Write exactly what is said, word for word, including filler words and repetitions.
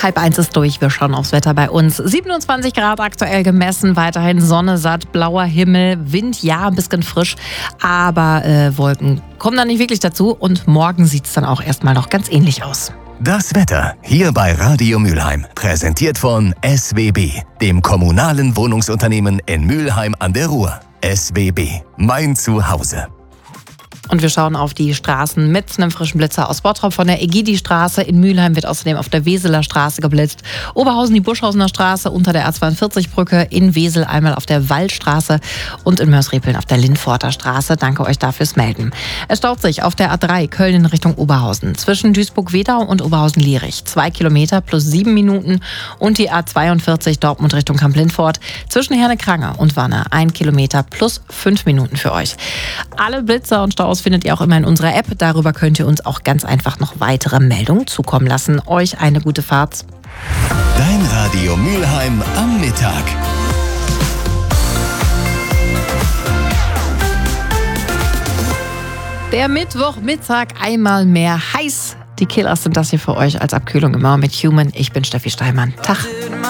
Halb eins ist durch, wir schauen aufs Wetter bei uns. siebenundzwanzig Grad aktuell gemessen, weiterhin Sonne satt, blauer Himmel, Wind ja ein bisschen frisch, aber äh, Wolken kommen dann nicht wirklich dazu und morgen sieht es dann auch erstmal noch ganz ähnlich aus. Das Wetter hier bei Radio Mülheim, präsentiert von S W B, dem kommunalen Wohnungsunternehmen in Mülheim an der Ruhr. S W B, mein Zuhause. Und wir schauen auf die Straßen mit einem frischen Blitzer aus Bottrop von der Egidi-Straße. In Mülheim wird außerdem auf der Weseler Straße geblitzt. Oberhausen die Buschhausener Straße unter der A zweiundvierzig-Brücke. In Wesel einmal auf der Waldstraße und in Mörsrepeln auf der Lindforter Straße. Danke euch dafür fürs Melden. Es staut sich auf der A drei Köln in Richtung Oberhausen. Zwischen Duisburg-Wedau und Oberhausen-Lierich. Zwei Kilometer plus sieben Minuten. Und die A zweiundvierzig Dortmund Richtung Kamp-Lindfort. Zwischen Herne-Krange und Wanne. Ein Kilometer plus fünf Minuten für euch. Alle Blitzer und Staus findet ihr auch immer in unserer App. Darüber könnt ihr uns auch ganz einfach noch weitere Meldungen zukommen lassen. Euch eine gute Fahrt. Dein Radio Mülheim am Mittag. Der Mittwochmittag einmal mehr heiß. Die Killers sind das hier für euch als Abkühlung immer mit Human. Ich bin Steffi Steinmann. Tag.